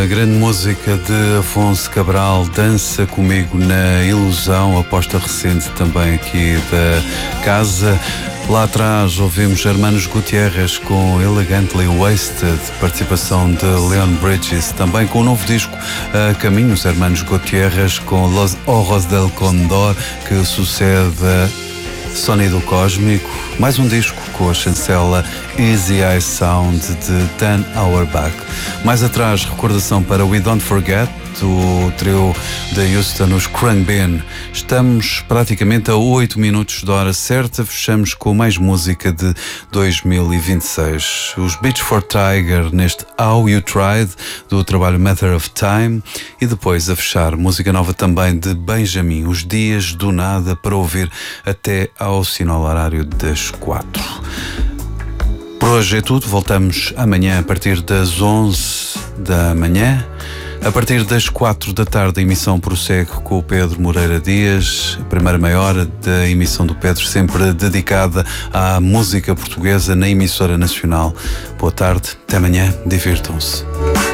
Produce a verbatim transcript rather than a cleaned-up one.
A grande música de Afonso Cabral, Dança Comigo na Ilusão, aposta recente também aqui da casa. Lá atrás ouvimos Hermanos Gutierrez com Elegantly Wasted, participação de Leon Bridges, também com um novo disco a caminho, os Hermanos Gutierrez com Los Ojos del Condor, que sucede a Sonido Cósmico, mais um disco com a chancela Easy Eye Sound de Dan Auerbach. Mais atrás, recordação para We Don't Forget, do trio de Houston, os Khruangbin. Estamos praticamente a oito minutos da hora certa, fechamos com mais música de dois mil e vinte e seis. Os Beach for Tiger neste How You Tried, do trabalho Matter of Time, e depois a fechar música nova também de Benjamin, Os Dias do Nada, para ouvir até ao sinal horário das quatro. Por hoje é tudo, voltamos amanhã a partir das onze da manhã. A partir das quatro da tarde a emissão prossegue com o Pedro Moreira Dias, a primeira meia hora da emissão do Pedro, sempre dedicada à música portuguesa na emissora nacional. Boa tarde, até amanhã, divirtam-se.